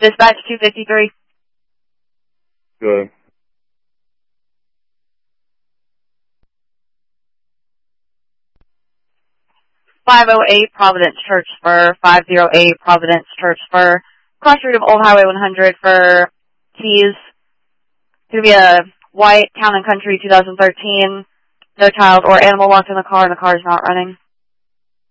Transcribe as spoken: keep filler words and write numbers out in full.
Dispatch two fifty-three. Good. five oh eight Providence Church Spur, five oh eight Providence Church Spur. Cross route of Old Highway one hundred for keys. It's going to be a white Town and Country twenty thirteen. No child or animal locked in the car, and the car is not running.